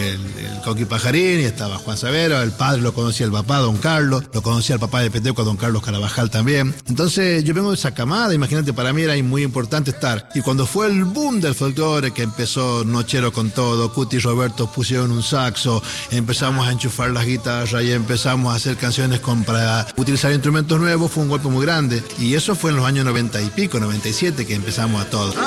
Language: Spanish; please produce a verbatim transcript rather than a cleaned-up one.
el, el Coqui Pajarín, y estaba Juan Savero, el padre lo conocía el papá, don Carlos, lo conocía el papá de Peteco, don Carlos Carabajal también. Entonces yo vengo de esa camada, imagínate, para mí era muy importante estar. Y cuando fue el boom del folclore, que empezó Nochero con todo, Cuti y Roberto pusieron un saxo, empezamos a enchufar las guitarras y empezamos a hacer canciones con, para utilizar instrumentos nuevos, fue un golpe muy grande. Y eso fue en los años noventa y pico, noventa y siete, que empezamos a todo.